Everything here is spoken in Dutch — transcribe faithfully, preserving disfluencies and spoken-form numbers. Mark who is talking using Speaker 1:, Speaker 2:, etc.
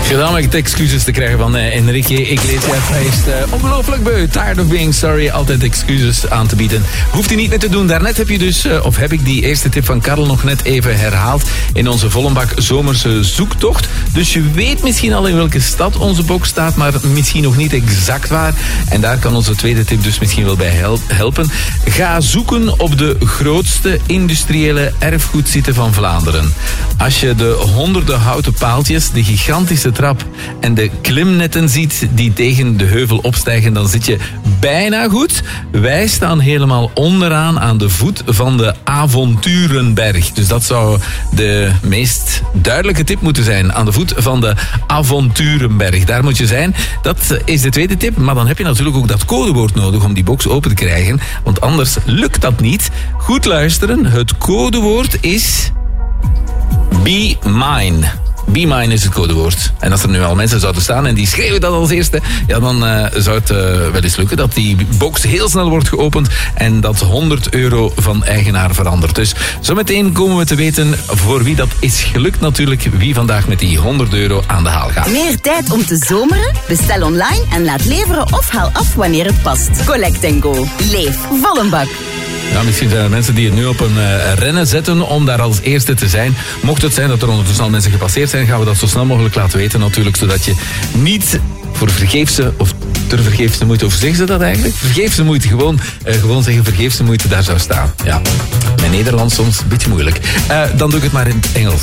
Speaker 1: Gedaan met excuses te krijgen van uh, Enrique Iglesias. Hij is uh, ongelooflijk beu. Tired of being sorry. Altijd excuses aan te bieden. Hoeft hij niet meer te doen. Daarnet heb je dus, uh, of heb ik die eerste tip van Karel nog net even herhaald in onze Vollenbak zomerse zoektocht. Dus je weet misschien al in welke stad onze box staat, maar misschien nog niet exact waar. En daar kan onze tweede tip dus misschien wel bij help- helpen. Ga zoeken op de grootste industriële erfgoedzitten van Vlaanderen. Als je de honderden houten paaltjes, de gigantische trap en de klimnetten ziet die tegen de heuvel opstijgen, dan zit je bijna goed. Wij staan helemaal onderaan aan de voet van de Avonturenberg. Dus dat zou de meest duidelijke tip moeten zijn. Aan de voet van de Avonturenberg. Daar moet je zijn. Dat is de tweede tip. Maar dan heb je natuurlijk ook dat codewoord nodig om die box open te krijgen. Want anders lukt dat niet. Goed luisteren. Het codewoord is Be Mine. Be Mine is het codewoord. En als er nu al mensen zouden staan en die schreeuwen dat als eerste, ja, dan uh, zou het uh, wel eens lukken dat die box heel snel wordt geopend en dat honderd euro van eigenaar verandert. Dus zometeen komen we te weten voor wie dat is gelukt natuurlijk, wie vandaag met die honderd euro aan de haal gaat.
Speaker 2: Meer tijd om te zomeren? Bestel online en laat leveren of haal af wanneer het past. Collect and go. Leef Vollenbak.
Speaker 1: Ja, misschien zijn er mensen die het nu op een uh, rennen zetten om daar als eerste te zijn. Mocht het zijn dat er ondertussen al mensen gepasseerd zijn, gaan we dat zo snel mogelijk laten weten natuurlijk, zodat je niet voor vergeefse of ter vergeefse moeite, of zeggen ze dat eigenlijk? Vergeefse moeite, gewoon, uh, gewoon zeggen vergeefse moeite daar zou staan. Ja, mijn Nederlands soms een beetje moeilijk. Uh, dan doe ik het maar in het Engels.